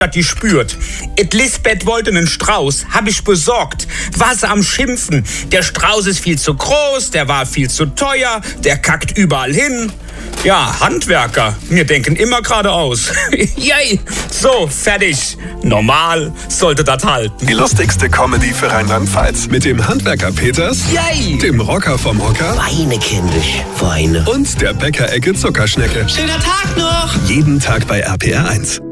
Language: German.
hat die spürt. Et Lisbeth wollte einen Strauß, hab ich besorgt. War sie am Schimpfen. Der Strauß ist viel zu groß, der war viel zu teuer, der kackt überall hin. Ja, Handwerker, wir denken immer geradeaus. Yay, so, fertig. Normal sollte das halten. Die lustigste Comedy für Rheinland-Pfalz. Mit dem Handwerker Peters, Yay, dem Rocker vom Hocker Weine, kindisch, Weine. und der Bäckerecke Zuckerschnecke. Schöner Tag noch! Jeden Tag bei RPR 1.